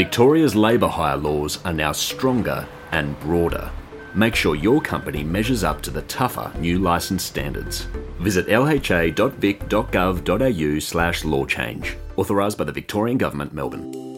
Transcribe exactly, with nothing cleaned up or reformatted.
Victoria's labour hire laws are now stronger and broader. Make sure your company measures up to the tougher new licence standards. Visit lha.vic.gov.au slash law change. Authorised by the Victorian Government, Melbourne.